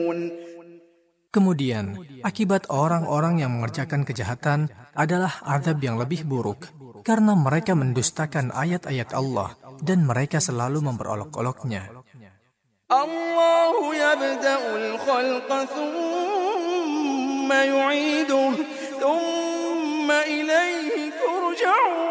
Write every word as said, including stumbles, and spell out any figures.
Kemudian, akibat orang-orang yang mengerjakan kejahatan adalah azab yang lebih buruk, karena mereka mendustakan ayat-ayat Allah dan mereka selalu memperolok-oloknya. Allahu yabda'ul khalqa thumma yu'iduh thumma ilaihi turja'un.